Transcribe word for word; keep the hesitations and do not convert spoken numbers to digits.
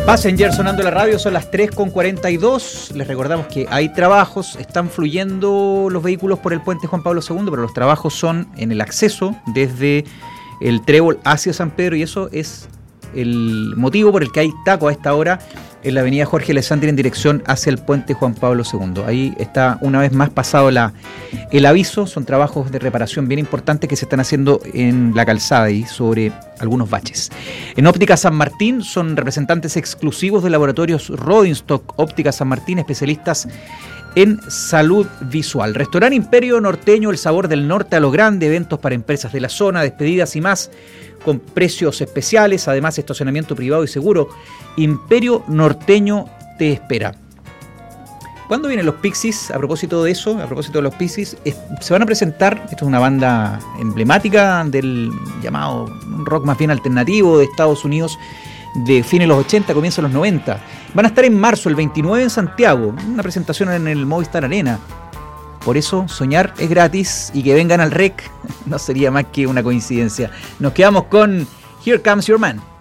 Passenger sonando la radio, son las tres con cuarenta y dos. Les recordamos que hay trabajos, están fluyendo los vehículos por el puente Juan Pablo segundo, pero los trabajos son en el acceso desde el Trébol hacia San Pedro, y eso es el motivo por el que hay taco a esta hora en la avenida Jorge Alessandri en dirección hacia el puente Juan Pablo segundo. Ahí está una vez más pasado la, el aviso. Son trabajos de reparación bien importantes que se están haciendo en la calzada y sobre algunos baches. En Óptica San Martín son representantes exclusivos de laboratorios Rodinstock Óptica San Martín, especialistas en salud visual. Restaurante Imperio Norteño, el sabor del norte a lo grande, eventos para empresas de la zona, despedidas y más, con precios especiales, además estacionamiento privado y seguro. Imperio Norteño te espera. ¿Cuándo vienen los Pixies? A propósito de eso, a propósito de los Pixies, es, se van a presentar, esto es una banda emblemática del llamado rock más bien alternativo de Estados Unidos, de fines de los ochenta, comienzos de los noventa. Van a estar en marzo, el veintinueve, en Santiago, una presentación en el Movistar Arena. Por eso, soñar es gratis y que vengan al R E C no sería más que una coincidencia. Nos quedamos con Here Comes Your Man.